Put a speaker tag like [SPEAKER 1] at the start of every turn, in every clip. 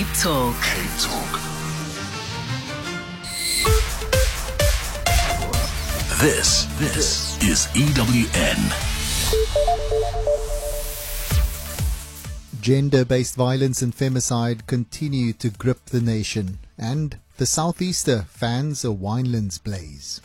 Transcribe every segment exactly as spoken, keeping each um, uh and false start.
[SPEAKER 1] Cape Talk.
[SPEAKER 2] Cape Talk. This, this is E W N.
[SPEAKER 3] Gender-based violence and femicide continue to grip the nation, and the Southeaster fans a Winelands blaze.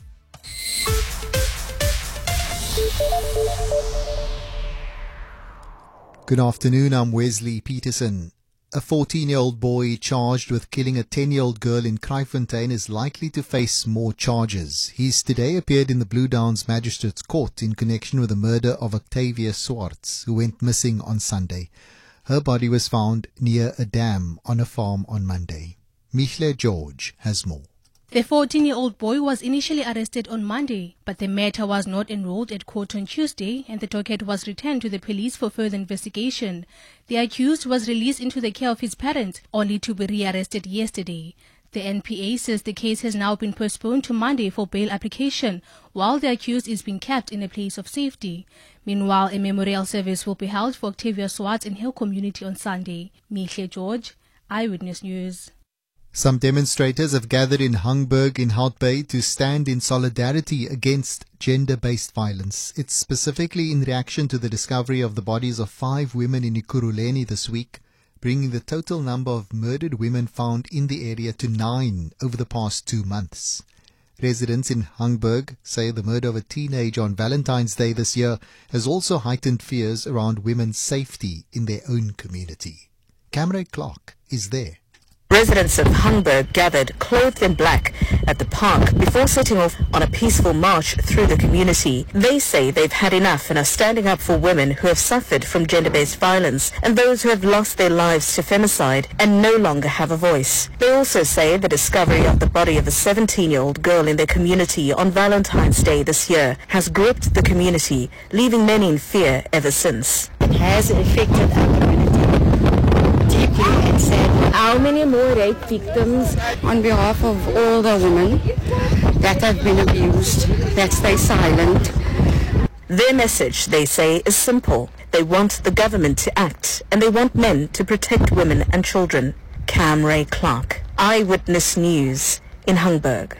[SPEAKER 3] Good afternoon, I'm Wesley Peterson. A fourteen-year-old boy charged with killing a ten-year-old girl in Kraaifontein is likely to face more charges. He's today appeared in the Blue Downs Magistrates Court in connection with the murder of Octavia Swartz, who went missing on Sunday. Her body was found near a dam on a farm on Monday. Michle George has more.
[SPEAKER 4] The fourteen-year-old boy was initially arrested on Monday, but the matter was not enrolled at court on Tuesday and the docket was returned to the police for further investigation. The accused was released into the care of his parents, only to be rearrested yesterday. The N P A says the case has now been postponed to Monday for bail application, while the accused is being kept in a place of safety. Meanwhile, a memorial service will be held for Octavia Swartz in her community on Sunday. Michle George, Eyewitness News.
[SPEAKER 3] Some demonstrators have gathered in Hungberg in Hout Bay to stand in solidarity against gender-based violence. It's specifically in reaction to the discovery of the bodies of five women in Ekurhuleni this week, bringing the total number of murdered women found in the area to nine over the past two months. Residents in Hungberg say the murder of a teenager on Valentine's Day this year has also heightened fears around women's safety in their own community. Camray Clark is there.
[SPEAKER 5] Residents of Hungberg gathered, clothed in black, at the park before setting off on a peaceful march through the community. They say they've had enough and are standing up for women who have suffered from gender-based violence and those who have lost their lives to femicide and no longer have a voice. They also say the discovery of the body of a seventeen-year-old girl in their community on Valentine's Day this year has gripped the community, leaving many in fear ever since.
[SPEAKER 6] It has affected our community deeply and sadly. How many more rape victims on behalf of all the women that have been abused, that stay silent?
[SPEAKER 5] Their message, they say, is simple. They want the government to act and they want men to protect women and children. Camray Clark, Eyewitness News in Hungberg.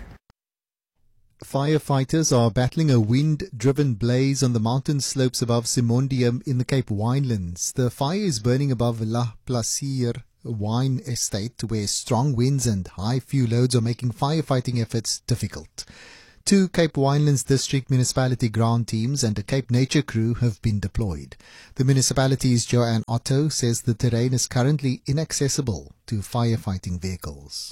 [SPEAKER 3] Firefighters are battling a wind-driven blaze on the mountain slopes above Simondium in the Cape Winelands. The fire is burning above La Placier wine estate, where strong winds and high fuel loads are making firefighting efforts difficult. Two Cape Winelands District Municipality ground teams and a Cape Nature crew have been deployed. The municipality's Joanne Otto says the terrain is currently inaccessible to firefighting vehicles.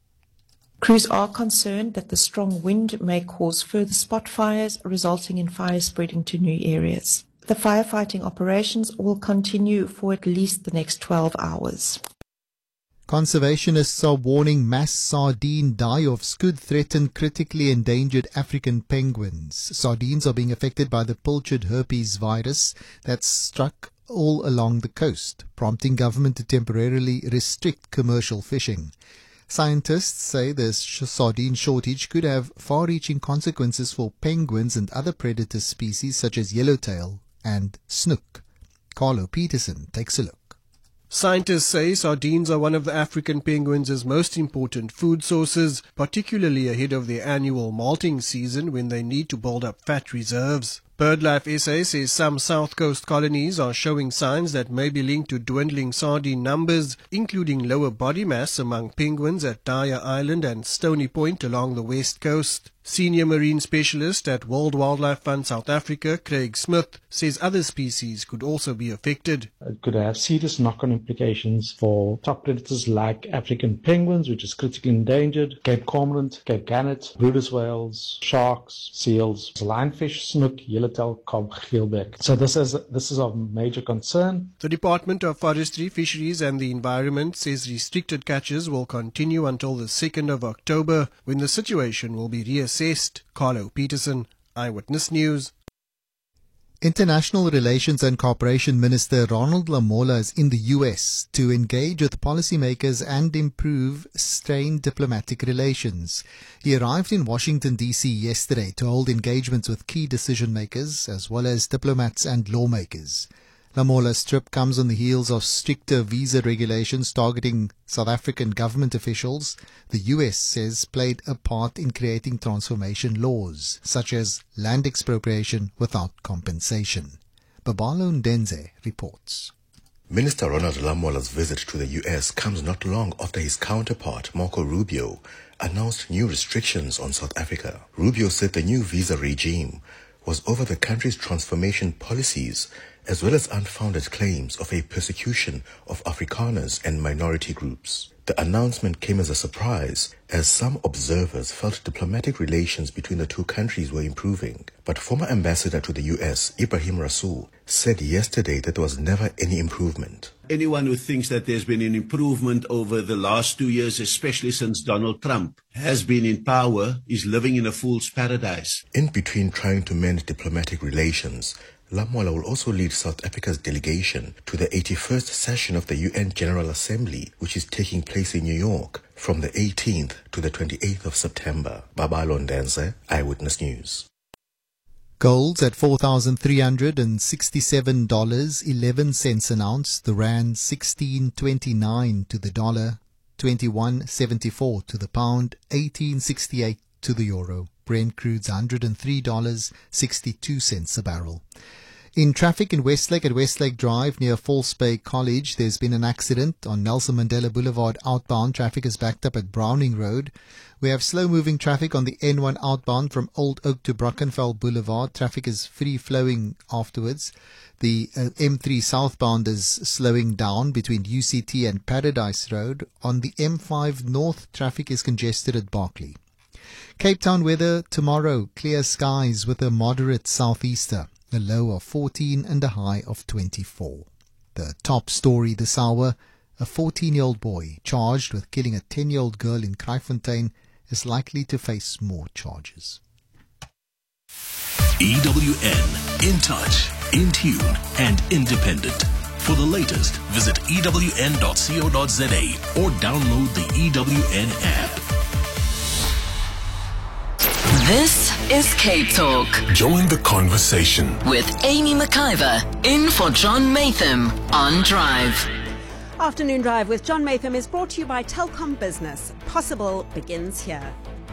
[SPEAKER 7] Crews are concerned that the strong wind may cause further spot fires, resulting in fire spreading to new areas. The firefighting operations will continue for at least the next twelve hours.
[SPEAKER 3] Conservationists are warning mass sardine die-offs could threaten critically endangered African penguins. Sardines are being affected by the pilchard herpes virus that's struck all along the coast, prompting government to temporarily restrict commercial fishing. Scientists say this sardine shortage could have far-reaching consequences for penguins and other predator species such as yellowtail and snook. Carlo Peterson takes a look.
[SPEAKER 8] Scientists say sardines are one of the African penguins' most important food sources, particularly ahead of their annual molting season when they need to build up fat reserves. BirdLife S A says some South Coast colonies are showing signs that may be linked to dwindling sardine numbers, including lower body mass among penguins at Dyer Island and Stony Point along the west coast. Senior marine specialist at World Wildlife Fund South Africa, Craig Smith, says other species could also be affected.
[SPEAKER 9] It could have serious knock-on implications for top predators like African penguins, which is critically endangered, Cape cormorant, Cape gannet, Brodus whales, sharks, seals, lionfish, snook, yellowtail, cob, geelbek. So this is this is of major concern.
[SPEAKER 8] The Department of Forestry, Fisheries and the Environment says restricted catches will continue until the second of October, when the situation will be reassessed. Carlo Peterson, Eyewitness News.
[SPEAKER 3] International Relations and Cooperation Minister Ronald Lamola is in the U S to engage with policymakers and improve strained diplomatic relations. He arrived in Washington, D C yesterday to hold engagements with key decision makers as well as diplomats and lawmakers. Lamola's trip comes on the heels of stricter visa regulations targeting South African government officials the U S says played a part in creating transformation laws, such as land expropriation without compensation. Babalo Ndenze reports.
[SPEAKER 1] Minister Ronald Lamola's visit to the U S comes not long after his counterpart, Marco Rubio, announced new restrictions on South Africa. Rubio said the new visa regime was over the country's transformation policies, as well as unfounded claims of a persecution of Afrikaners and minority groups. The announcement came as a surprise, as some observers felt diplomatic relations between the two countries were improving. But former ambassador to the U S, Ibrahim Rasool, said yesterday that there was never any improvement.
[SPEAKER 10] Anyone who thinks that there's been an improvement over the last two years, especially since Donald Trump has been in power, is living in a fool's paradise.
[SPEAKER 1] In between trying to mend diplomatic relations, Lamola will also lead South Africa's delegation to the eighty-first session of the U N General Assembly, which is taking place in New York from the eighteenth to the twenty-eighth of September. Babalo Ndenze, Eyewitness News.
[SPEAKER 3] Gold's at four thousand three hundred sixty-seven dollars and eleven cents an ounce, the rand sixteen twenty-nine to the dollar, twenty-one seventy-four to the pound, eighteen sixty-eight to the euro. Brent crude's one hundred three dollars and sixty-two cents a barrel. In traffic in Westlake at Westlake Drive near False Bay College, there's been an accident on Nelson Mandela Boulevard outbound. Traffic is backed up at Browning Road. We have slow-moving traffic on the N one outbound from Old Oak to Brackenfell Boulevard. Traffic is free-flowing afterwards. The uh, M three southbound is slowing down between U C T and Paradise Road. On the M five north, traffic is congested at Berkeley. Cape Town weather tomorrow, clear skies with a moderate southeaster, a low of fourteen and a high of twenty-four. The top story this hour, a fourteen-year-old boy charged with killing a ten-year-old girl in Kraaifontein is likely to face more charges.
[SPEAKER 2] E W N, in touch, in tune and independent. For the latest, visit E W N dot co dot za or download the E W N app.
[SPEAKER 11] This is Cape Talk.
[SPEAKER 2] Join the conversation
[SPEAKER 11] with Amy McIver in for John Matham on Drive.
[SPEAKER 12] Afternoon Drive with John Matham is brought to you by Telkom Business. Possible begins here.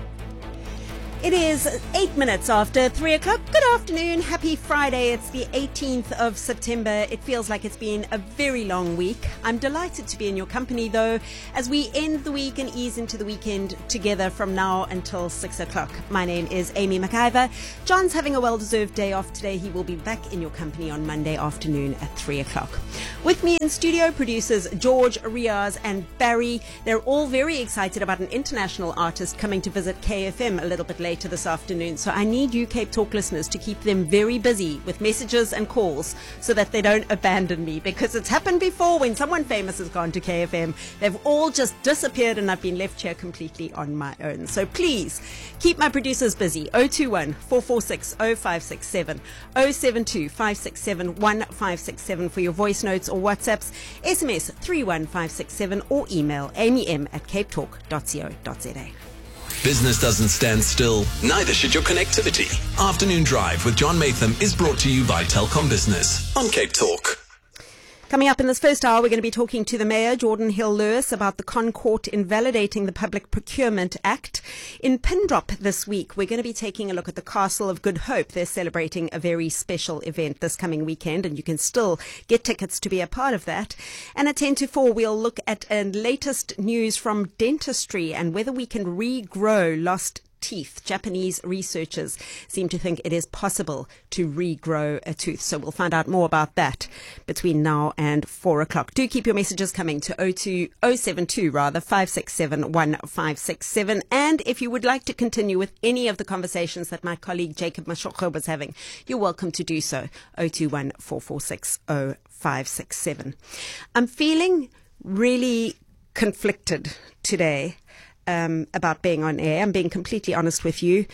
[SPEAKER 12] It is eight minutes after three o'clock. Good afternoon. Happy Friday. It's the eighteenth of September. It feels like it's been a very long week. I'm delighted to be in your company, though, as we end the week and ease into the weekend together from now until six o'clock. My name is Amy McIver. John's having a well-deserved day off today. He will be back in your company on Monday afternoon at three o'clock. With me in studio, producers George, Riaz and Barry. They're all very excited about an international artist coming to visit K F M a little bit later this afternoon, so I need you Cape Talk listeners to keep them very busy with messages and calls so that they don't abandon me, because it's happened before when someone famous has gone to K F M. They've all just disappeared and I've been left here completely on my own. So please keep my producers busy. zero two one, four four six, zero five six seven, zero seven two, five six seven, one five six seven for your voice notes or WhatsApps, S M S three one five six seven or email amym at cape talk dot co dot za.
[SPEAKER 13] Business doesn't stand still, neither should your connectivity. Afternoon Drive with John Matham is brought to you by Telkom Business on Cape Talk.
[SPEAKER 12] Coming up in this first hour, we're going to be talking to the Mayor, Jordan Hill-Lewis, about the ConCourt invalidating the Public Procurement Act. In Pindrop this week, we're going to be taking a look at the Castle of Good Hope. They're celebrating a very special event this coming weekend, and you can still get tickets to be a part of that. And at ten to four, we'll look at uh, latest news from dentistry and whether we can regrow lost teeth. Japanese researchers seem to think it is possible to regrow a tooth. So we'll find out more about that between now and four o'clock. Do keep your messages coming to zero seven two rather five six seven one five six seven. And if you would like to continue with any of the conversations that my colleague Jacob Mashoko was having, you're welcome to do so. zero two one, four four six, zero five six seven. I'm feeling really conflicted today Um, about being on air. I'm being completely honest with you.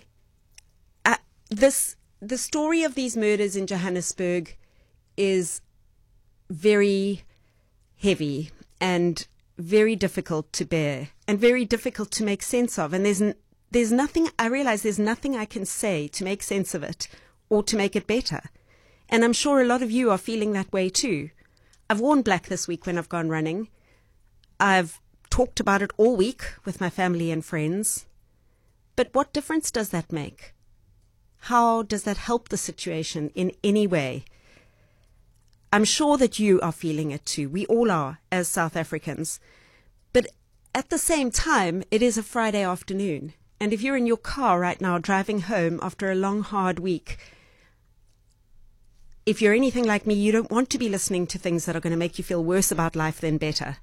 [SPEAKER 12] Uh, this the story of these murders in Johannesburg is very heavy and very difficult to bear and very difficult to make sense of. And there's n- there's nothing, I realize there's nothing I can say to make sense of it or to make it better. And I'm sure a lot of you are feeling that way too. I've worn black this week when I've gone running. I've talked about it all week with my family and friends. But what difference does that make? How does that help the situation in any way? I'm sure that you are feeling it too. We all are as South Africans. But at the same time, it is a Friday afternoon. And if you're in your car right now driving home after a long, hard week, if you're anything like me, you don't want to be listening to things that are going to make you feel worse about life than better.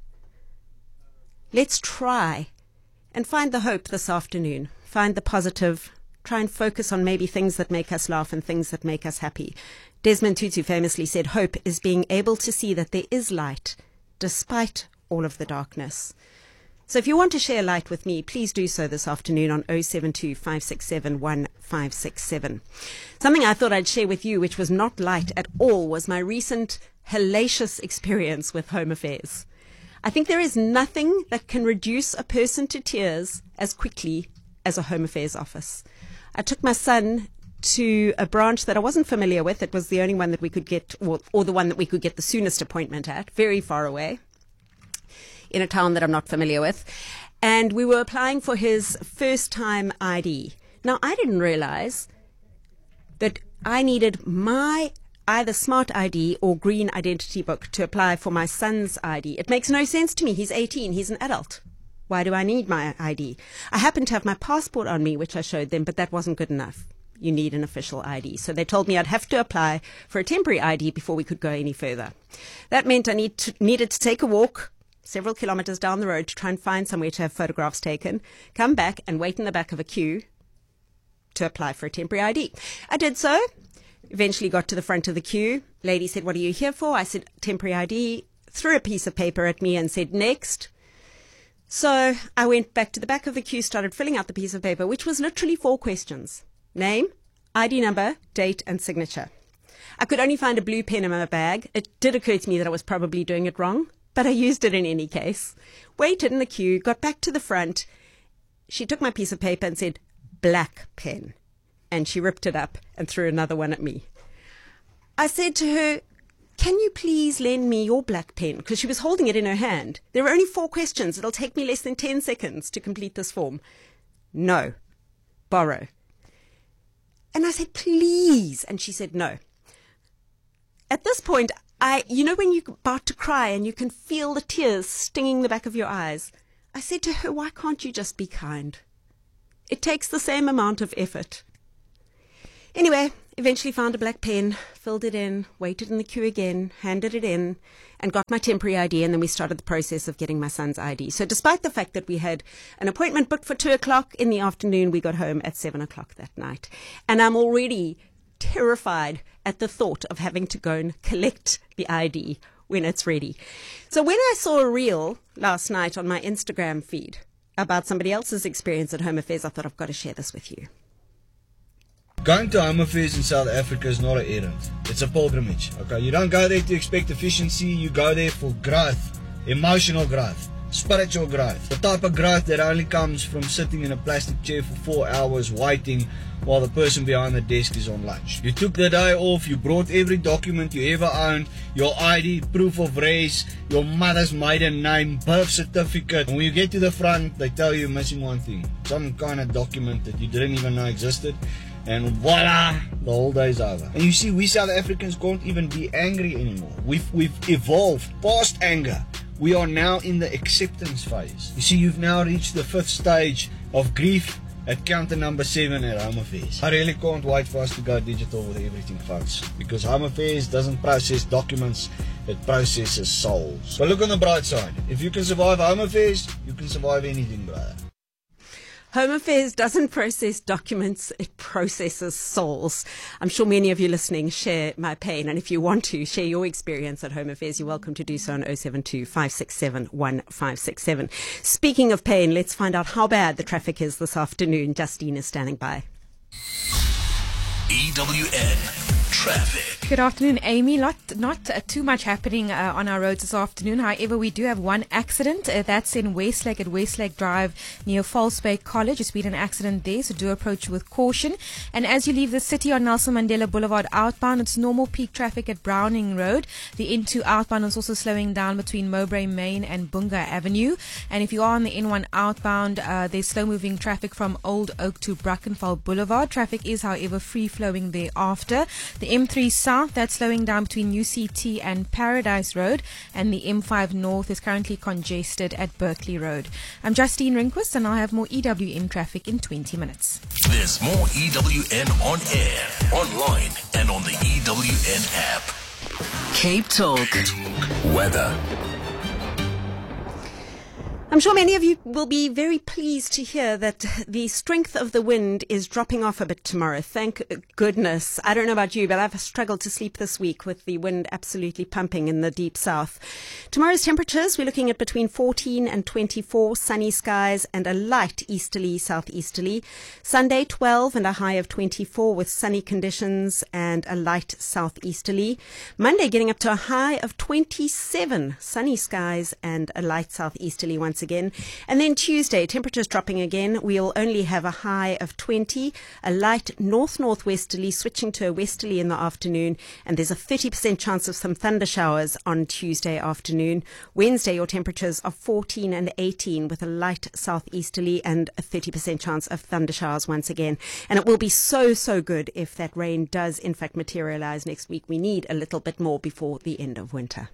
[SPEAKER 12] Let's try and find the hope this afternoon. Find the positive. Try and focus on maybe things that make us laugh and things that make us happy. Desmond Tutu famously said, hope is being able to see that there is light despite all of the darkness. So if you want to share light with me, please do so this afternoon on oh seven two, five six seven, one five six seven. Something I thought I'd share with you, which was not light at all, was my recent hellacious experience with Home Affairs. I think there is nothing that can reduce a person to tears as quickly as a Home Affairs office. I took my son to a branch that I wasn't familiar with. It was the only one that we could get, or, or the one that we could get the soonest appointment at, very far away, in a town that I'm not familiar with. And we were applying for his first time I D. Now, I didn't realize that I needed my either smart I D or green identity book to apply for my son's I D. It makes no sense to me. He's eighteen. He's an adult. Why do I need my I D? I happen to have my passport on me, which I showed them, but that wasn't good enough. You need an official I D. So they told me I'd have to apply for a temporary I D before we could go any further. That meant I need to, needed to take a walk several kilometers down the road to try and find somewhere to have photographs taken, come back and wait in the back of a queue to apply for a temporary I D. I did so, eventually got to the front of the queue. Lady said, what are you here for? I said, temporary I D, threw a piece of paper at me and said, next. So I went back to the back of the queue, started filling out the piece of paper, which was literally four questions. Name, I D number, date, and signature. I could only find a blue pen in my bag. It did occur to me that I was probably doing it wrong, but I used it in any case. Waited in the queue, got back to the front. She took my piece of paper and said, black pen. And she ripped it up and threw another one at me. I said to her, can you please lend me your black pen? Because she was holding it in her hand. There are only four questions. It'll take me less than ten seconds to complete this form. No. Borrow. And I said, please. And she said, no. At this point, I, you know when you're about to cry and you can feel the tears stinging the back of your eyes? I said to her, why can't you just be kind? It takes the same amount of effort. Anyway, eventually found a black pen, filled it in, waited in the queue again, handed it in, and got my temporary I D, and then we started the process of getting my son's I D. So despite the fact that we had an appointment booked for two o'clock in the afternoon, we got home at seven o'clock that night. And I'm already terrified at the thought of having to go and collect the I D when it's ready. So when I saw a reel last night on my Instagram feed about somebody else's experience at Home Affairs, I thought I've got to share this with you.
[SPEAKER 14] Going to Home Affairs in South Africa is not an errand. It's a pilgrimage. Okay, you don't go there to expect efficiency. You go there for growth, emotional growth, spiritual growth. The type of growth that only comes from sitting in a plastic chair for four hours waiting while the person behind the desk is on lunch. You took the day off. You brought every document you ever owned, your I D, proof of race, your mother's maiden name, birth certificate. And when you get to the front, they tell you you're missing one thing, some kind of document that you didn't even know existed. And voila, the whole day's over. And you see, we South Africans can't even be angry anymore. We've, we've evolved past anger. We are now in the acceptance phase. You see, you've now reached the fifth stage of grief at counter number seven at Home Affairs. I really can't wait for us to go digital with everything, folks. Because Home Affairs doesn't process documents, it processes souls. But look on the bright side. If you can survive Home Affairs, you can survive anything, brother.
[SPEAKER 12] Home Affairs doesn't process documents, it processes souls. I'm sure many of you listening share my pain, and if you want to share your experience at Home Affairs, you're welcome to do so on oh seven two, five six seven, one five six seven. Speaking of pain, let's find out how bad the traffic is this afternoon. Justine is standing by.
[SPEAKER 2] E W N Traffic.
[SPEAKER 15] Good afternoon, Amy. Not, not uh, too much happening uh, on our roads this afternoon. However, we do have one accident. Uh, that's in Westlake at Westlake Drive near False Bay College. It's been an accident there, so do approach with caution. And as you leave the city on Nelson Mandela Boulevard outbound, it's normal peak traffic at Browning Road. The N two outbound is also slowing down between Mowbray Main and Bunga Avenue. And if you are on the N one outbound, uh, there's slow-moving traffic from Old Oak to Brackenfell Boulevard. Traffic is, however, free-flowing thereafter. The M three South, that's slowing down between U C T and Paradise Road, and the M five North is currently congested at Berkeley Road. I'm Justine Rinquist, and I'll have more E W N traffic in twenty minutes.
[SPEAKER 2] There's more E W N on air, online, and on the E W N app.
[SPEAKER 11] Cape Talk.
[SPEAKER 2] Weather.
[SPEAKER 12] I'm sure many of you will be very pleased to hear that the strength of the wind is dropping off a bit tomorrow. Thank goodness. I don't know about you, but I've struggled to sleep this week with the wind absolutely pumping in the deep south. Tomorrow's temperatures, we're looking at between fourteen and twenty-four, sunny skies and a light easterly, southeasterly. Sunday, twelve and a high of twenty-four with sunny conditions and a light southeasterly. Monday, getting up to a high of twenty-seven, sunny skies and a light southeasterly once again. And then Tuesday, temperatures dropping again. We'll only have a high of twenty, a light north-northwesterly switching to a westerly in the afternoon, and there's a thirty percent chance of some thunder showers on Tuesday afternoon. Wednesday, your temperatures are fourteen and eighteen with a light southeasterly and a thirty percent chance of thunder showers once again. And it will be so, so good if that rain does in fact materialize next week. We need a little bit more before the end of winter.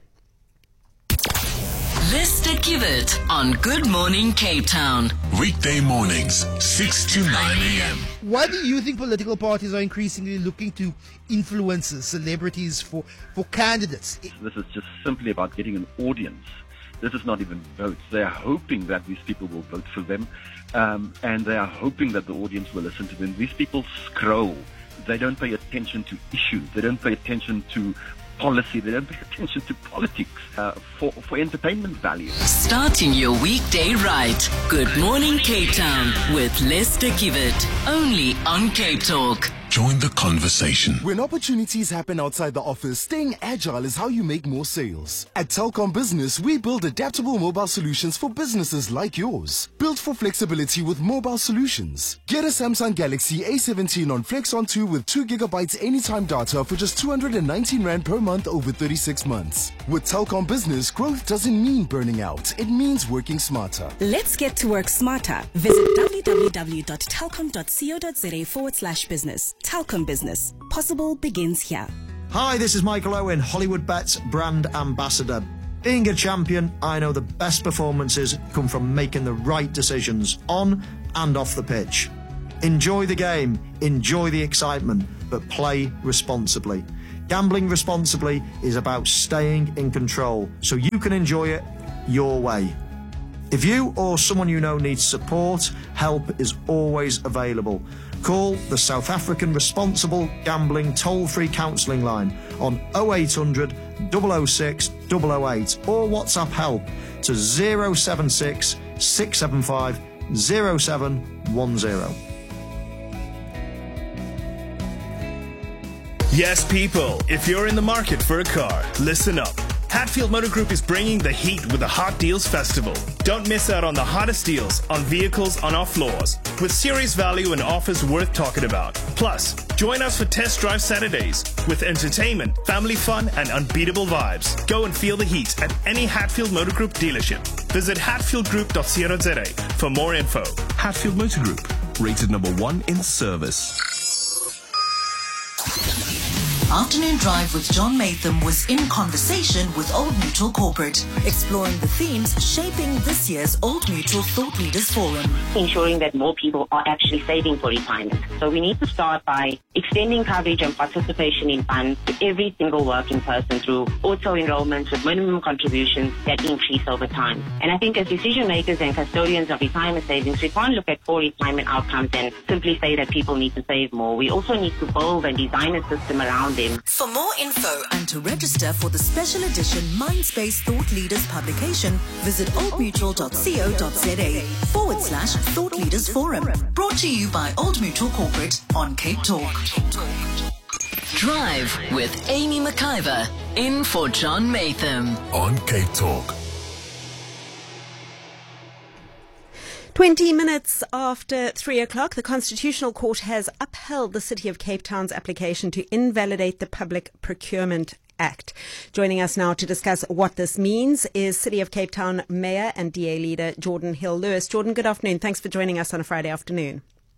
[SPEAKER 11] Lister Kivet on Good Morning Cape Town.
[SPEAKER 2] Weekday mornings, six to nine a.m.
[SPEAKER 16] Why do you think political parties are increasingly looking to influencers, celebrities for, for candidates?
[SPEAKER 17] This is just simply about getting an audience. This is not even votes. They are hoping that these people will vote for them, um, and they are hoping that the audience will listen to them. These people scroll. They don't pay attention to issues. They don't pay attention to policy. They don't pay attention to politics uh, for, for entertainment value.
[SPEAKER 11] Starting your weekday right. Good Morning Cape Town with Lister Kivet. Only on Cape Talk.
[SPEAKER 2] Join the conversation.
[SPEAKER 18] When opportunities happen outside the office, staying agile is how you make more sales. At Telkom Business, we build adaptable mobile solutions for businesses like yours. Built for flexibility with mobile solutions. Get a Samsung Galaxy A seventeen on Flex on two with two gigabytes anytime data for just two hundred nineteen rand per month over thirty-six months. With Telkom Business, growth doesn't mean burning out. It means working smarter.
[SPEAKER 19] Let's get to work smarter. Visit w w w dot telkom dot co dot za forward slash business. Telkom Business. Possible begins here.
[SPEAKER 20] Hi, this is Michael Owen, Hollywood Bets brand ambassador. Being a champion, I know the best performances come from making the right decisions on and off the pitch. Enjoy the game, enjoy the excitement, but play responsibly. Gambling responsibly is about staying in control so you can enjoy it your way. If you or someone you know needs support, help is always available. Call the South African Responsible Gambling Toll-Free Counselling Line on oh eight hundred, double oh six, double oh eight or WhatsApp help to zero seven six, six seven five, zero seven one zero.
[SPEAKER 21] Yes, people, if you're in the market for a car, listen up. Hatfield Motor Group is bringing the heat with the Hot Deals Festival. Don't miss out on the hottest deals on vehicles on our floors, with serious value and offers worth talking about. Plus, join us for Test Drive Saturdays with entertainment, family fun, and unbeatable vibes. Go and feel the heat at any Hatfield Motor Group dealership. Visit hatfield group dot co dot za for more info.
[SPEAKER 2] Hatfield Motor Group, rated number one in service.
[SPEAKER 11] Afternoon Drive with John Matham was in conversation with Old Mutual Corporate, exploring the themes shaping this year's Old Mutual Thought Leaders Forum.
[SPEAKER 22] Ensuring that more people are actually saving for retirement. So we need to start by extending coverage and participation in funds to every single working person through auto-enrollments with minimum contributions that increase over time. And I think as decision makers and custodians of retirement savings, we can't look at poor retirement outcomes and simply say that people need to save more. We also need to build and design a system around them.
[SPEAKER 11] For more info and to register for the special edition Mindspace Thought Leaders publication, visit oldmutual dot co dot za forward slash Thought Leaders Forum. Brought to you by Old Mutual Corporate on Cape Talk. Drive with Amy McIver. In for John Matham.
[SPEAKER 2] On Cape Talk.
[SPEAKER 12] twenty minutes after three o'clock, the Constitutional Court has upheld the City of Cape Town's application to invalidate the Public Procurement Act. Joining us now to discuss what this means is City of Cape Town Mayor and D A leader Jordan Hill-Lewis. Jordan, good afternoon. Thanks for joining us on a Friday afternoon.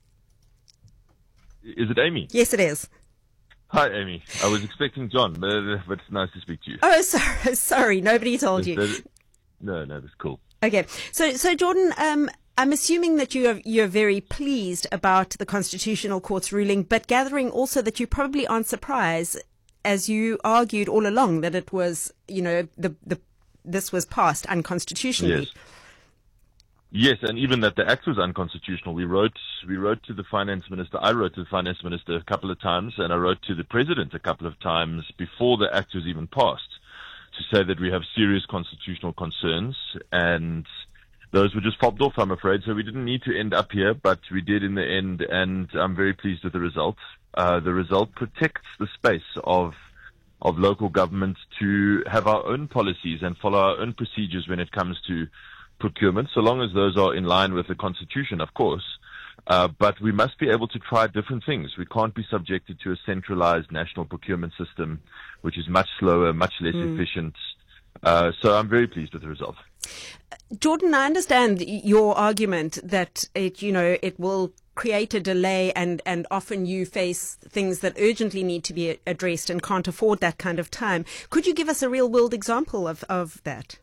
[SPEAKER 4] Is it Amy?
[SPEAKER 12] Yes, it is.
[SPEAKER 4] Hi, Amy. I was expecting John, but, but it's nice to speak to you.
[SPEAKER 12] Oh, sorry. Sorry. Nobody told you.
[SPEAKER 4] That, no, no, that's cool.
[SPEAKER 12] Okay. So, so Jordan, um, I'm assuming that you are, you're very pleased about the Constitutional Court's ruling, but gathering also that you probably aren't surprised, as you argued all along that it was, you know, the, the this was passed unconstitutionally.
[SPEAKER 4] Yes. Yes, and even that the act was unconstitutional. We wrote, we wrote to the finance minister. I wrote to the finance minister a couple of times, and I wrote to the president a couple of times before the act was even passed to say that we have serious constitutional concerns, and those were just fobbed off, I'm afraid. So we didn't need to end up here, but we did in the end, and I'm very pleased with the result. Uh, the result protects the space of of local government to have our own policies and follow our own procedures when it comes to procurement, so long as those are in line with the Constitution, of course. Uh, but we must be able to try different things. We can't be subjected to a centralized national procurement system, which is much slower, much less mm. efficient. Uh, so I'm very pleased with the result.
[SPEAKER 12] Jordan, I understand your argument that it, you know, it will create a delay, and, and often you face things that urgently need to be addressed and can't afford that kind of time. Could you give us a real world example of, of that?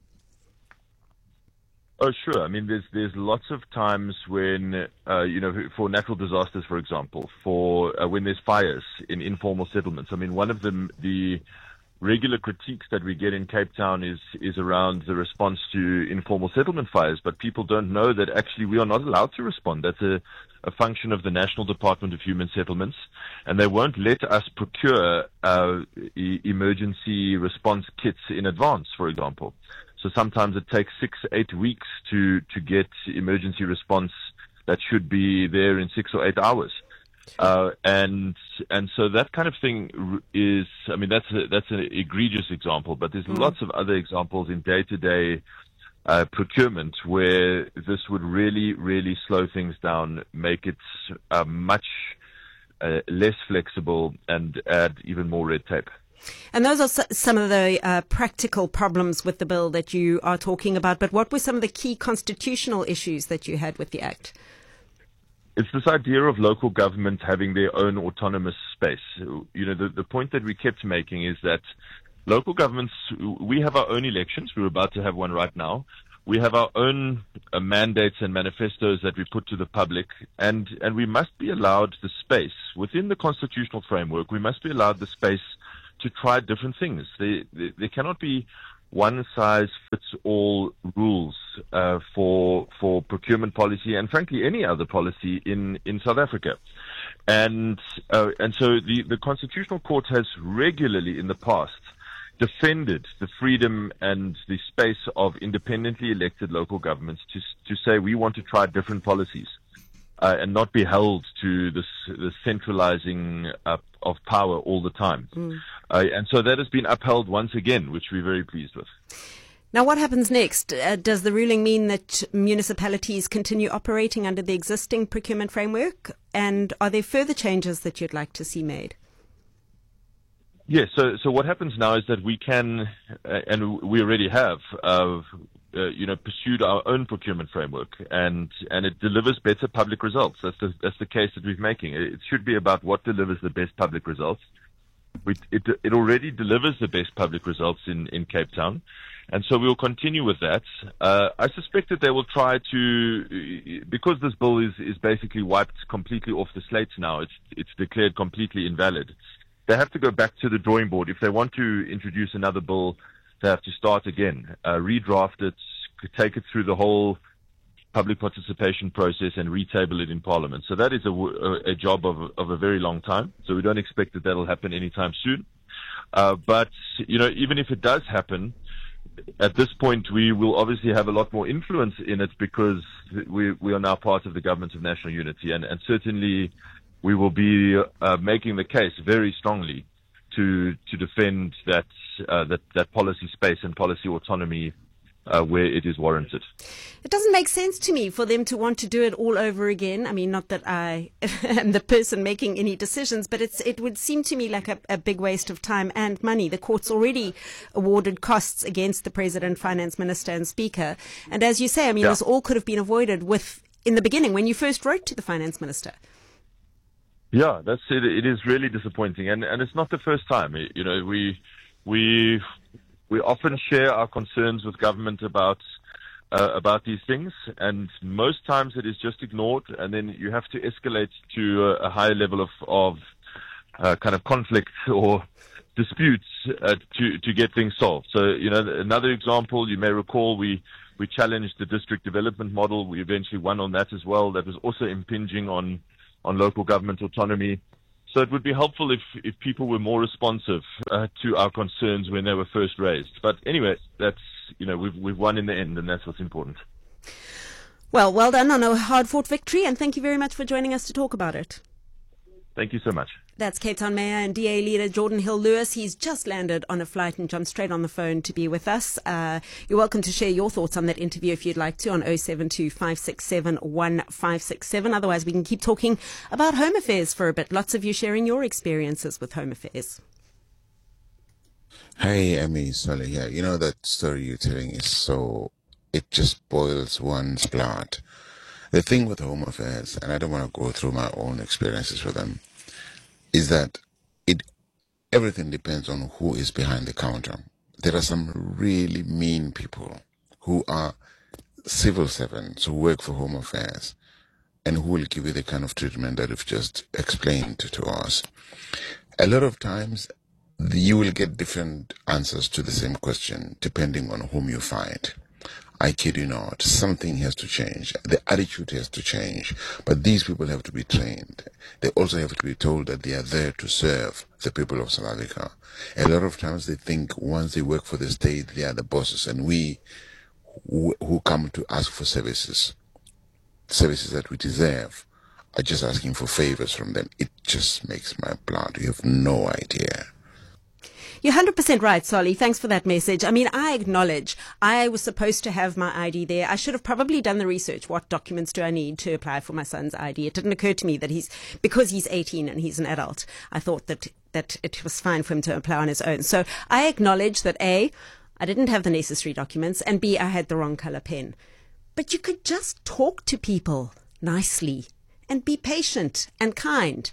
[SPEAKER 4] Oh, sure. I mean, there's there's lots of times when, uh, you know, for natural disasters, for example, for uh, when there's fires in informal settlements. I mean, one of the the regular critiques that we get in Cape Town is is around the response to informal settlement fires, but people don't know that actually we are not allowed to respond. That's a, a function of the National Department of Human Settlements, and they won't let us procure uh, e- emergency response kits in advance, for example. So sometimes it takes six, eight weeks to, to get emergency response that should be there in six or eight hours. Uh, and, and so that kind of thing is, I mean, that's a, that's an egregious example, but there's mm. lots of other examples in day-to-day, uh, procurement where this would really, really slow things down, make it, uh, much, uh, less flexible and add even more red tape.
[SPEAKER 12] And those are some of the uh, practical problems with the bill that you are talking about. But what were some of the key constitutional issues that you had with the Act?
[SPEAKER 4] It's this idea of local government having their own autonomous space. You know, the, the point that we kept making is that local governments, we have our own elections. We're about to have one right now. We have our own uh, mandates and manifestos that we put to the public, and, and we must be allowed the space within the constitutional framework. We must be allowed the space to try different things. There, there, there cannot be one-size-fits-all rules uh, for for procurement policy, and frankly any other policy in, in South Africa. And uh, and so the, the Constitutional Court has regularly in the past defended the freedom and the space of independently elected local governments to to say we want to try different policies. Uh, and not be held to this, the centralizing uh, of power all the time. Mm. Uh, and so that has been upheld once again, which we're very pleased with.
[SPEAKER 12] Now, what happens next? Uh, does the ruling mean that municipalities continue operating under the existing procurement framework? And are there further changes that you'd like to see made?
[SPEAKER 4] Yes, so, so what happens now is that we can, uh, and we already have, uh, Uh, you know, pursued our own procurement framework, and and it delivers better public results. That's the that's the case that we're making. It should be about what delivers the best public results. We, it it already delivers the best public results in in Cape Town, and so we'll continue with that. Uh, I suspect that they will try to, because this bill is is basically wiped completely off the slates now. It's it's declared completely invalid. They have to go back to the drawing board if they want to introduce another bill. They have to start again, uh, redraft it, take it through the whole public participation process and retable it in Parliament. So that is a, a job of, of a very long time. So we don't expect that that'll happen anytime soon. Uh, but, you know, even if it does happen, at this point we will obviously have a lot more influence in it because we, we are now part of the Government of National Unity. And, and certainly we will be uh, making the case very strongly to to defend that uh, that that policy space and policy autonomy uh, where it is warranted.
[SPEAKER 12] It doesn't make sense to me for them to want to do it all over again. I mean, not that I am the person making any decisions, but it's it would seem to me like a, a big waste of time and money. The court's already awarded costs against the President, Finance Minister and Speaker. And as you say, I mean,
[SPEAKER 4] Yeah.
[SPEAKER 12] this all could have been avoided with in the beginning when you first wrote to the Finance Minister.
[SPEAKER 4] Yeah, that's it. It is really disappointing, and and it's not the first time. You know, we we we often share our concerns with government about uh, about these things, and most times it is just ignored, and then you have to escalate to a, a higher level of of uh, kind of conflict or disputes uh, to to get things solved. So, you know, another example, you may recall, we we challenged the district development model. We eventually won on that as well. That was also impinging on on local government autonomy. So it would be helpful if, if people were more responsive uh, to our concerns when they were first raised. But anyway, that's, you know, we've, we've won in the end, and that's what's important.
[SPEAKER 12] Well, well done on a hard-fought victory, and thank you very much for joining us to talk about it.
[SPEAKER 4] Thank you so much.
[SPEAKER 12] That's Cape Town Mayor and D A leader Jordan Hill-Lewis. He's just landed on a flight and jumped straight on the phone to be with us. Uh, you're welcome to share your thoughts on that interview if you'd like to on oh seven two, five six seven, one five six seven. Otherwise, we can keep talking about Home Affairs for a bit. Lots of you sharing your experiences with Home Affairs.
[SPEAKER 5] Hey, Emmy, Solly here. You know, that story you're telling is so, it just boils one's blood. The thing with Home Affairs, and I don't want to go through my own experiences with them, is that it everything depends on who is behind the counter. There are some really mean people who are civil servants who work for Home Affairs and who will give you the kind of treatment that you've just explained to us. A lot of times you will get different answers to the same question depending on whom you find. I kid you not, something has to change. The attitude has to change. But these people have to be trained. They also have to be told that they are there to serve the people of South Africa. A lot of times they think once they work for the state, they are the bosses. And we who, who come to ask for services, services that we deserve, are just asking for favors from them. It just makes my blood. You have no idea.
[SPEAKER 12] You're one hundred percent right, Solly. Thanks for that message. I mean, I acknowledge I was supposed to have my I D there. I should have probably done the research. What documents do I need to apply for my son's I D? It didn't occur to me that he's, because he's eighteen and he's an adult, I thought that, that it was fine for him to apply on his own. So I acknowledge that A, I didn't have the necessary documents, and B, I had the wrong color pen. But you could just talk to people nicely and be patient and kind.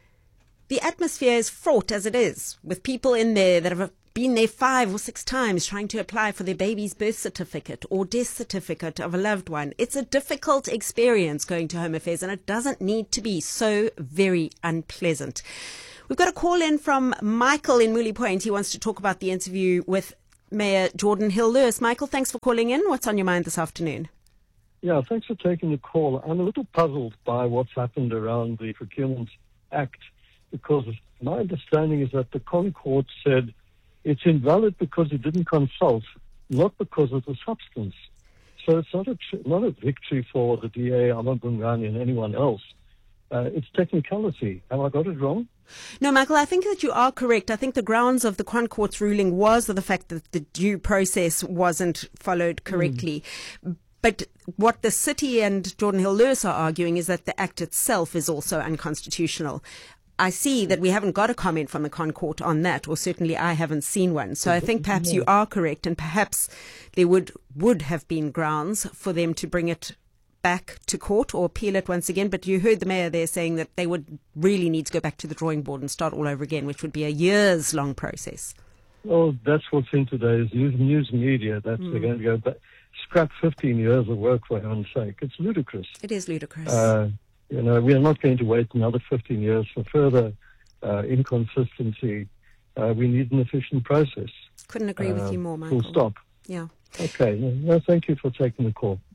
[SPEAKER 12] The atmosphere is fraught as it is, with people in there that have been there five or six times trying to apply for their baby's birth certificate or death certificate of a loved one. It's a difficult experience going to Home Affairs, and it doesn't need to be so very unpleasant. We've got a call in from Michael in Mooley Point. He wants to talk about the interview with Mayor Jordan Hill-Lewis. Michael, thanks for calling in. What's on your mind this afternoon?
[SPEAKER 6] Yeah, thanks for taking the call. I'm a little puzzled by what's happened around the Procurement Act, because my understanding is that the ConCourt said it's invalid because it didn't consult, not because of the substance. So it's not a, not a victory for the D A, Armand Bongani, and anyone else. Uh, it's technicality. Have I got it wrong?
[SPEAKER 12] No, Michael, I think that you are correct. I think the grounds of the ConCourt's ruling was the fact that the due process wasn't followed correctly. Mm. But what the city and Jordan Hill-Lewis are arguing is that the act itself is also unconstitutional. I see that we haven't got a comment from the ConCourt on that, or certainly I haven't seen one. So I think perhaps you are correct, and perhaps there would, would have been grounds for them to bring it back to court or appeal it once again. But you heard the mayor there saying that they would really need to go back to the drawing board and start all over again, which would be a years-long process.
[SPEAKER 6] Well, that's what's in today's news, news media. That's mm. they're going to go back, scrap fifteen years of work, for heaven's sake. It's ludicrous.
[SPEAKER 12] It is ludicrous.
[SPEAKER 6] Uh, You know, we are not going to wait another fifteen years for further uh, inconsistency. Uh, we need an efficient process.
[SPEAKER 12] Couldn't agree uh, with you more, Michael.
[SPEAKER 6] Full stop.
[SPEAKER 12] Yeah.
[SPEAKER 6] Okay. No, thank you for taking the call.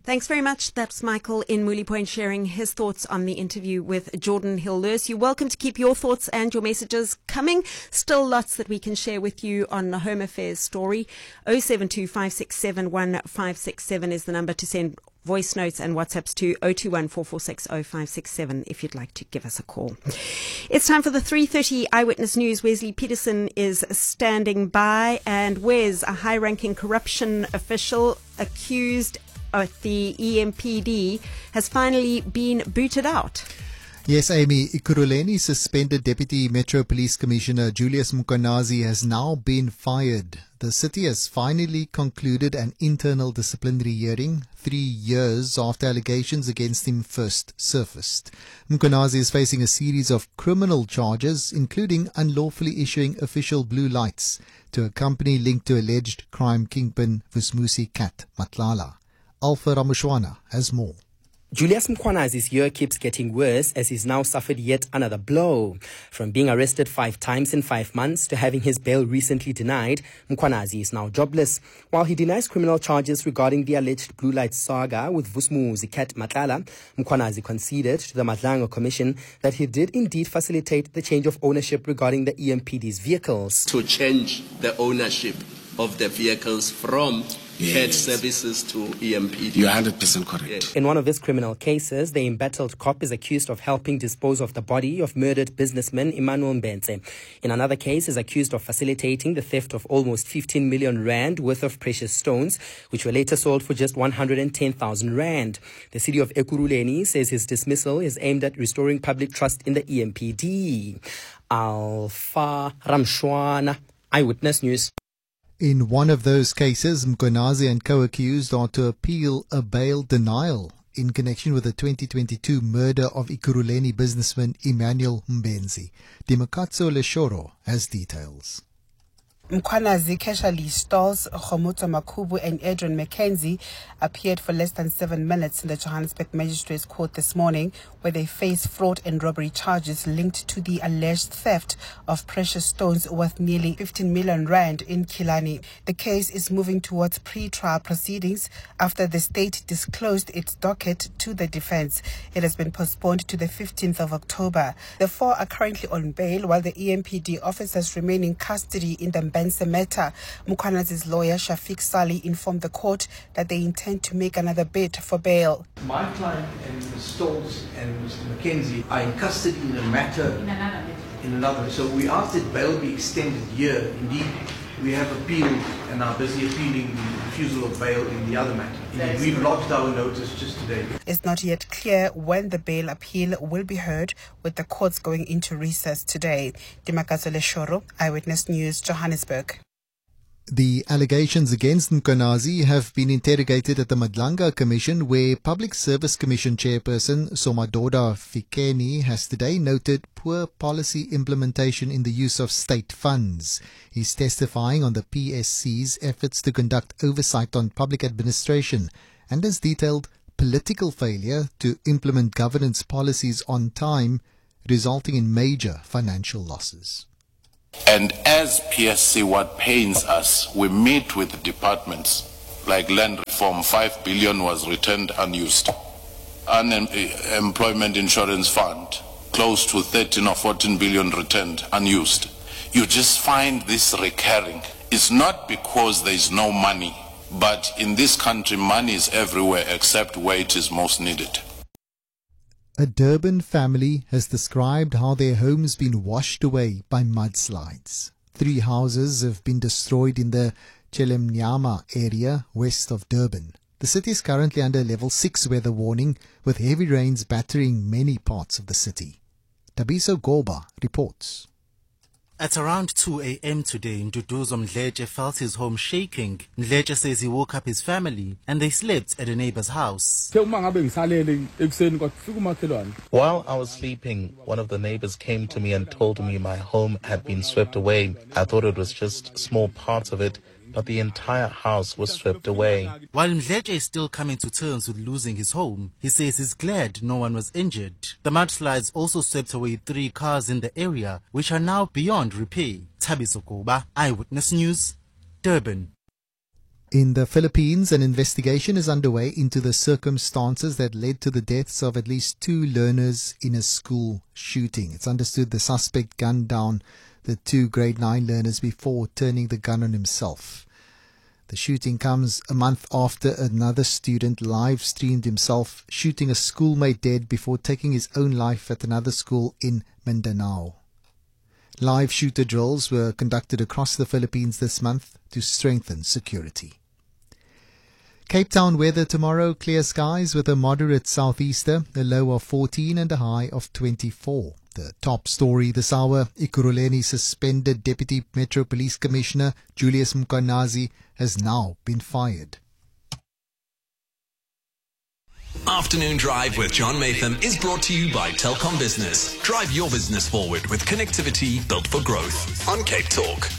[SPEAKER 12] Thanks very much. That's Michael in Mooley Point sharing his thoughts on the interview with Jordan Hill-Lewis. You're welcome to keep your thoughts and your messages coming. Still lots that we can share with you on the Home Affairs story. oh seven two, five six seven, one five six seven is the number to send voice notes and WhatsApps to oh two one, four four six, oh five six seven if you'd like to give us a call. It's time for the three thirty Eyewitness News. Wesley Peterson is standing by, and Wes, a high-ranking corruption official accused at the E M P D, has finally been booted out.
[SPEAKER 3] Yes, Amy. Ekurhuleni suspended Deputy Metro Police Commissioner Julius Mkhwanazi has now been fired. The city has finally concluded an internal disciplinary hearing three years after allegations against him first surfaced. Mkhwanazi is facing a series of criminal charges, including unlawfully issuing official blue lights to a company linked to alleged crime kingpin Vusmusi Kat Matlala. Alpha Ramushwana has more.
[SPEAKER 7] Julius Mkhwanazi's year keeps getting worse as he's now suffered yet another blow. From being arrested five times in five months to having his bail recently denied, Mkhwanazi is now jobless. While he denies criminal charges regarding the alleged blue light saga with Vusmusi Kat Matlala, Mkhwanazi conceded to the Madlango Commission that he did indeed facilitate the change of ownership regarding the E M P D's vehicles.
[SPEAKER 9] To change the ownership of the vehicles from Yes. Head services to E M P D.
[SPEAKER 7] You're one hundred percent correct. Yes. In one of his criminal cases, the embattled cop is accused of helping dispose of the body of murdered businessman Emmanuel Mbenze. In another case, is accused of facilitating the theft of almost fifteen million rand worth of precious stones, which were later sold for just one hundred ten thousand rand. The city of Ekurhuleni says his dismissal is aimed at restoring public trust in the E M P D. Alpha Ramshwana, Eyewitness News.
[SPEAKER 3] In one of those cases, Mkhwanazi and co-accused are to appeal a bail denial in connection with the twenty twenty-two murder of Ekurhuleni businessman Emmanuel Mbenzi. Dimakatso Leshoro has details.
[SPEAKER 23] Mkhwanazi, Keshali Stolz, Khomotso Makhubu and Adrian McKenzie appeared for less than seven minutes in the Johannesburg Magistrates Court this morning, where they face fraud and robbery charges linked to the alleged theft of precious stones worth nearly fifteen million rand in Killarney. The case is moving towards pre-trial proceedings after the state disclosed its docket to the defense. It has been postponed to the fifteenth of October. The four are currently on bail, while the E M P D officers remain in custody in the Semeta. Mkhwanazi's lawyer Shafiq Sali informed the court that they intend to make another bid for bail.
[SPEAKER 24] My client and Mister Stolz and Mister McKenzie are in custody in a matter in another. In another. So we asked that bail be extended here. Indeed, we have appealed and are busy appealing the refusal of bail in the other matter. Indeed, we've lodged our notice just today.
[SPEAKER 23] It's not yet clear when the bail appeal will be heard, with the courts going into recess today. Dimakatso Leshoro, Eyewitness News, Johannesburg.
[SPEAKER 3] The allegations against Mkhwanazi have been interrogated at the Madlanga Commission, where Public Service Commission Chairperson Somadoda Fikeni has today noted poor policy implementation in the use of state funds. He's testifying on the P S C's efforts to conduct oversight on public administration and has detailed political failure to implement governance policies on time, resulting in major financial losses.
[SPEAKER 25] And as P S C, what pains us, we meet with the departments like land reform, five billion was returned unused. Unemployment insurance fund, close to thirteen or fourteen billion returned unused. You just find this recurring. It's not because there is no money, but in this country, money is everywhere except where it is most needed.
[SPEAKER 3] A Durban family has described how their home's been washed away by mudslides. Three houses have been destroyed in the Chelemnyama area west of Durban. The city is currently under level six weather warning, with heavy rains battering many parts of the city. Tabiso Goba reports.
[SPEAKER 26] At around two a.m. today, Nduduzo Mdleje felt his home shaking. Mdleje says he woke up his family and they slept at a neighbor's house.
[SPEAKER 27] While I was sleeping, one of the neighbors came to me and told me my home had been swept away. I thought it was just small parts of it, but the entire house was swept away.
[SPEAKER 26] While Mdleje is still coming to terms with losing his home, he says he's glad no one was injured. The mudslides also swept away three cars in the area, which are now beyond repair. Tabiso Koba, Eyewitness News, Durban.
[SPEAKER 3] In the Philippines, an investigation is underway into the circumstances that led to the deaths of at least two learners in a school shooting. It's understood the suspect gunned down the two grade nine learners before turning the gun on himself. The shooting comes a month after another student live streamed himself shooting a schoolmate dead before taking his own life at another school in Mindanao. Live shooter drills were conducted across the Philippines this month to strengthen security. Cape Town weather tomorrow, clear skies with a moderate southeaster, a low of fourteen and a high of twenty-four. The top story this hour, Ekurhuleni suspended Deputy Metro Police Commissioner Julius Mkwanazi has now been fired.
[SPEAKER 1] Afternoon Drive with John Matham is brought to you by Telkom Business. Drive your business forward with connectivity built for growth on Cape Talk.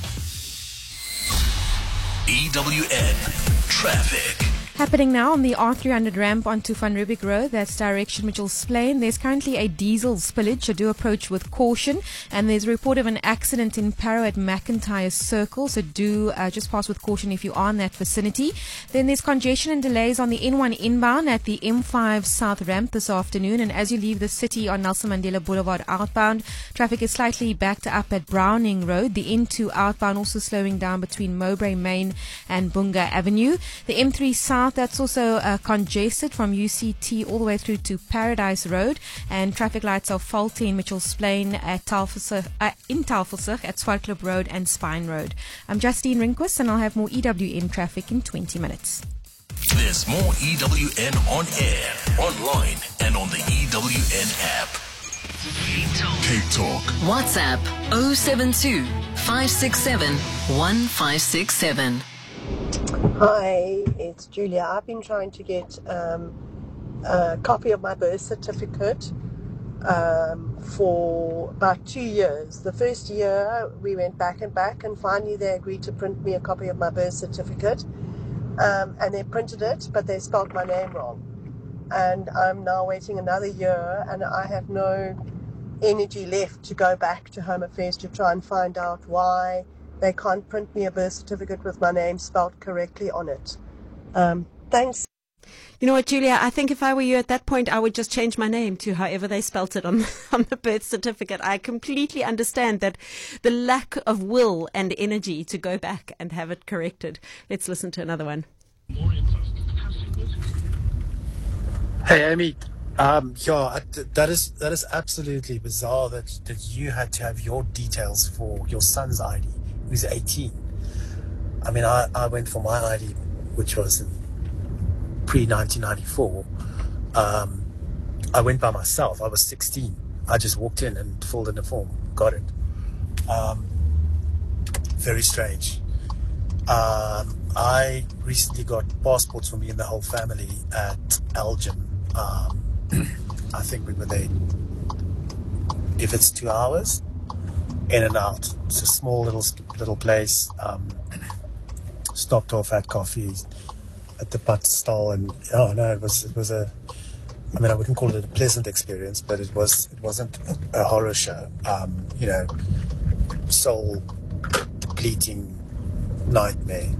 [SPEAKER 2] E W N Traffic.
[SPEAKER 8] Happening now on the R three hundred ramp onto Van Riebeeck Road, that's direction Mitchell's Plain. There's currently a diesel spillage, so do approach with caution. And there's a report of an accident in Parow at McIntyre Circle, so do uh, just pass with caution if you are in that vicinity. Then there's congestion and delays on the N one inbound at the M five South ramp this afternoon. And as you leave the city on Nelson Mandela Boulevard outbound, traffic is slightly backed up at Browning Road. The N two outbound also slowing down between Mowbray Main and Bunga Avenue. The M three South, that's also uh, congested from U C T all the way through to Paradise Road, and traffic lights are faulty in Mitchell's Plain at Tafelsig, uh, in Tafelsig at Swartklip Road and Spine Road. I'm Justine Rinquist, and I'll have more E W N traffic in twenty minutes.
[SPEAKER 2] There's more E W N on air, online, and on the E W N app. Cape Talk.
[SPEAKER 11] WhatsApp oh seven two, five six seven, one five six seven.
[SPEAKER 10] Hi, it's Julia. I've been trying to get um, a copy of my birth certificate um, for about two years. The first year we went back and back, and finally they agreed to print me a copy of my birth certificate. Um, and they printed it, but they spelled my name wrong. And I'm now waiting another year, and I have no energy left to go back to Home Affairs to try and find out why they can't print me a birth certificate with my name spelled correctly on it. Um, thanks.
[SPEAKER 12] You know what, Julia, I think if I were you at that point, I would just change my name to however they spelt it on, on the birth certificate. I completely understand that the lack of will and energy to go back and have it corrected. Let's listen to another one.
[SPEAKER 13] Hey, Amy. Um, yeah, that is that is absolutely bizarre that, that you had to have your details for your son's I D, who's eighteen. I mean, I, I went for my I D, which was pre nineteen ninety-four. Um, I went by myself. I was sixteen. I just walked in and filled in the form, got it. Um, very strange. Um, I recently got passports for me and the whole family at Elgin. Um, I think we were there, if it's two hours, in and out. It's a small little little place. Um, stopped off, had coffee at the Pat stall, and oh no, it was it was a. I mean, I wouldn't call it a pleasant experience, but it was it wasn't a, a horror show. Um, you know, soul depleting nightmare.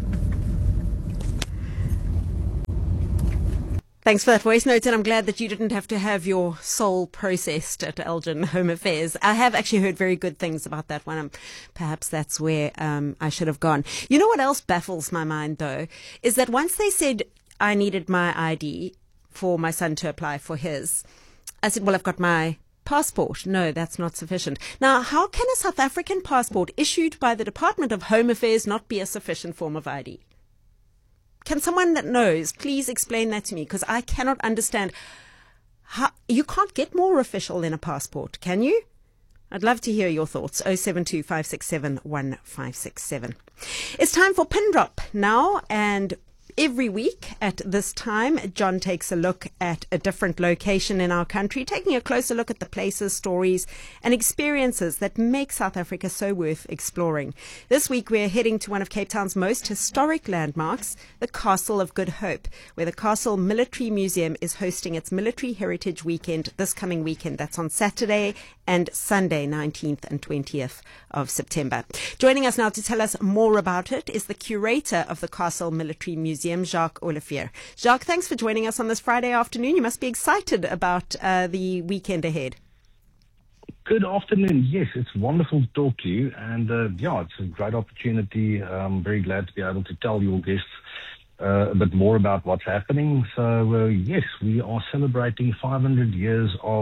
[SPEAKER 12] Thanks for that voice note, and I'm glad that you didn't have to have your soul processed at Elgin Home Affairs. I have actually heard very good things about that one. Um, perhaps that's where um, I should have gone. You know what else baffles my mind, though, is that once they said I needed my I D for my son to apply for his, I said, well, I've got my passport. No, that's not sufficient. Now, how can a South African passport issued by the Department of Home Affairs not be a sufficient form of I D? Can someone that knows please explain that to me? Because I cannot understand how you can't get more official than a passport, can you? I'd love to hear your thoughts. oh seven two, five six seven, one five six seven. It's time for Pin Drop now, and Every week at this time, John takes a look at a different location in our country, taking a closer look at the places, stories, and experiences that make South Africa so worth exploring. This week, we're heading to one of Cape Town's most historic landmarks, the Castle of Good Hope, where the Castle Military Museum is hosting its Military Heritage Weekend this coming weekend. That's on Saturday and Sunday, nineteenth and twentieth of September. Joining us now to tell us more about it is the curator of the Castle Military Museum, Jacques Olivier. Jacques, thanks for joining us on this Friday afternoon. You must be excited about uh, the weekend ahead.
[SPEAKER 14] Good afternoon. Yes, it's wonderful to talk to you. And uh, yeah, it's a great opportunity. I'm very glad to be able to tell your guests uh, a bit more about what's happening. So uh, yes, we are celebrating five hundred years of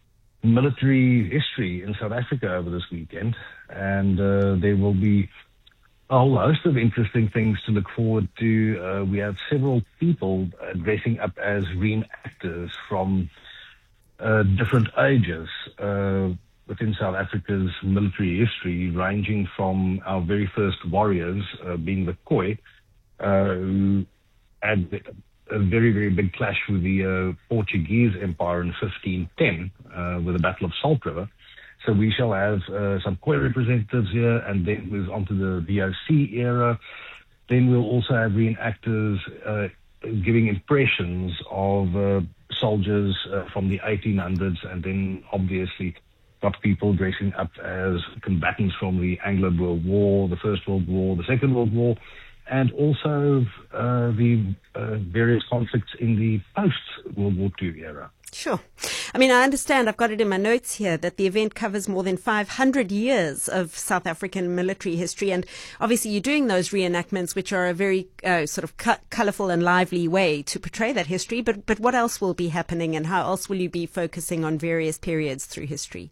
[SPEAKER 14] military history in South Africa over this weekend. And uh, there will be a whole host of interesting things to look forward to. Uh, we have several people uh, dressing up as reenactors from uh, different ages uh, within South Africa's military history, ranging from our very first warriors, uh, being the Khoi, uh, who had a very, very big clash with the uh, Portuguese Empire in fifteen ten uh, with the Battle of Salt River. So we shall have uh, some Khoi representatives here, and then moves on to the V O C era. Then we'll also have reenactors uh, giving impressions of uh, soldiers uh, from the eighteen hundreds, and then obviously got people dressing up as combatants from the Anglo-Boer War, the First World War, the Second World War, and also uh, the uh, various conflicts in the post-World War Two era.
[SPEAKER 12] Sure. I mean, I understand, I've got it in my notes here, that the event covers more than five hundred years of South African military history. And obviously you're doing those reenactments, which are a very uh, sort of cu- colourful and lively way to portray that history. But, but what else will be happening, and how else will you be focusing on various periods through history?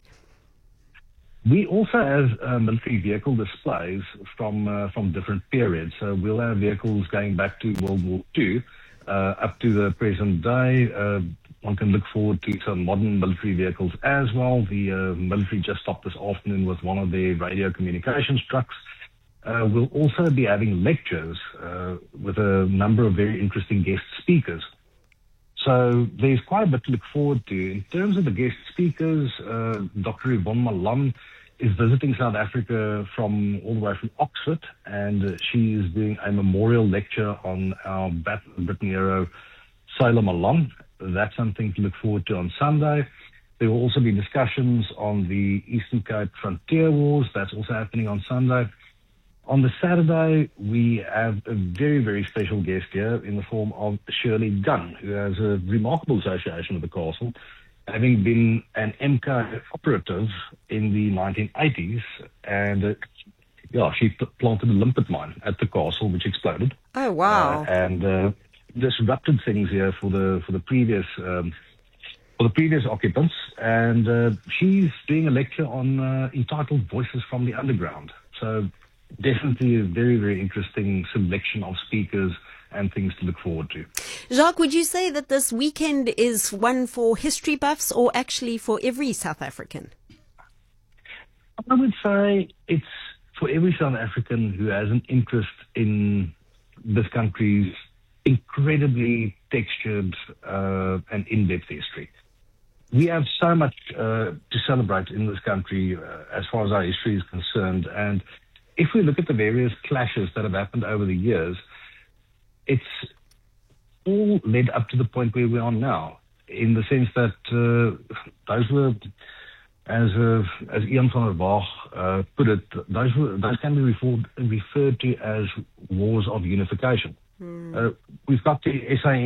[SPEAKER 14] We also have uh, military vehicle displays from uh, from different periods. So we'll have vehicles going back to World War Two uh, up to the present day. Uh, one can look forward to some modern military vehicles as well. The uh, military just stopped this afternoon with one of their radio communications trucks. Uh, we'll also be having lectures uh, with a number of very interesting guest speakers. So there's quite a bit to look forward to. In terms of the guest speakers, uh, Doctor Yvonne Malan is visiting South Africa from all the way from Oxford, and uh, she is doing a memorial lecture on our Battle of Britain hero, Sailor Malan. That's something to look forward to on Sunday. There will also be discussions on the Eastern Cape Frontier Wars. That's also happening on Sunday. On the Saturday, we have a very, very special guest here in the form of Shirley Gunn, who has a remarkable association with the castle, having been an M K operative in the nineteen eighties. And uh, yeah, she p- planted a limpet mine at the castle, which exploded.
[SPEAKER 12] Oh, wow.
[SPEAKER 14] Uh, and uh, disrupted things here for the for the previous um, for the previous occupants. And uh, she's doing a lecture on uh, entitled Voices from the Underground. So definitely a very, very interesting selection of speakers and things to look forward to.
[SPEAKER 12] Jacques, would you say that this weekend is one for history buffs or actually for every South African?
[SPEAKER 14] I would say it's for every South African who has an interest in this country's incredibly textured uh, and in-depth history. We have so much uh, to celebrate in this country uh, as far as our history is concerned. And if we look at the various clashes that have happened over the years, it's all led up to the point where we are now, in the sense that uh, those were, as uh, as Ian van der Waag uh, put it, those were, those can be referred, referred to as wars of unification. Mm. Uh, we've got the S A